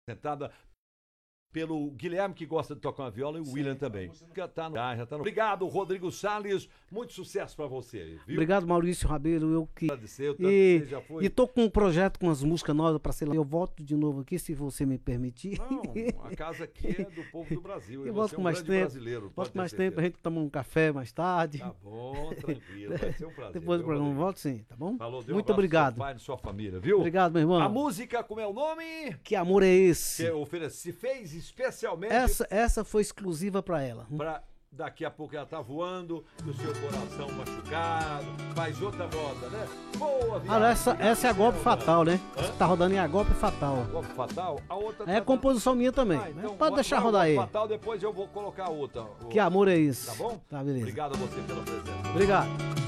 Apresentada pelo Guilherme, que gosta de tocar uma viola, e o William também. Já tá no... Obrigado, Rodrigo Salles. Muito sucesso pra você, viu? Obrigado, Maurício Rabelo. Eu que Agradecer, você já foi. E tô com um projeto com as músicas novas para ser lá. Eu volto de novo aqui, se você me permitir. Não, a casa aqui é do povo do Brasil. Eu E volto você é com um mais grande tempo. brasileiro. Volto com mais tempo, a gente tomar um café mais tarde. Tá bom, tranquilo. Vai ser um prazer. Depois do programa, Rodrigo. volto sim, tá bom? Falou, deu Muito um abraço obrigado. pro seu pai e sua família, viu? Obrigado, meu irmão. A música, como é o nome? Que amor é esse? Se fez especialmente Essa foi exclusiva para ela. pra daqui a pouco ela tá voando, e o seu coração machucado, faz outra moda, né? Boa, viagem. Essa é a golpe fatal, né? Hã? Tá rodando em a golpe fatal. Golpe fatal? A outra É composição minha também. então Pode deixar vai o rodar aí. Golpe fatal, depois eu vou colocar outra. Que amor é esse? Tá bom? Tá, beleza. Obrigado a você pela presença. Obrigado.